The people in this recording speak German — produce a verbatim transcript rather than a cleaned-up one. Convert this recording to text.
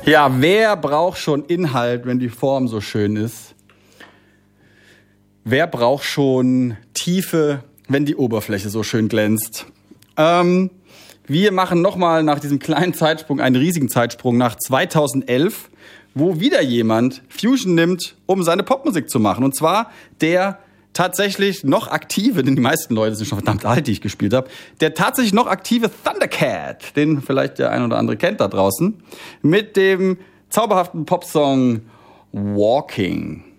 Ja, wer braucht schon Inhalt, wenn die Form so schön ist? Wer braucht schon Tiefe, wenn die Oberfläche so schön glänzt? Ähm, wir machen nochmal nach diesem kleinen Zeitsprung einen riesigen Zeitsprung nach zweitausendelf, wo wieder jemand Fusion nimmt, um seine Popmusik zu machen. Und zwar der tatsächlich noch aktive, denn die meisten Leute sind schon verdammt alt, die ich gespielt habe, der tatsächlich noch aktive Thundercat, den vielleicht der ein oder andere kennt da draußen, mit dem zauberhaften Popsong Walking.